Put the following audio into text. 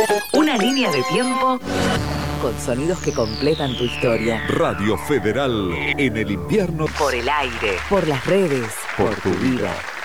Una línea de tiempo con sonidos que completan tu historia. Radio Federal en el invierno. Por el aire, por las redes, por tu vida.